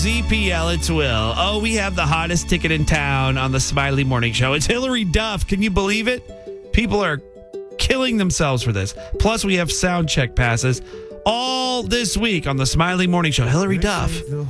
ZPL, it's Will. Oh, we have the hottest ticket in town on the Smiley Morning Show. It's Hillary Duff. Can you believe it? People are killing themselves for this. Plus, we have sound check passes all this week on the Smiley Morning Show. Hillary Duff.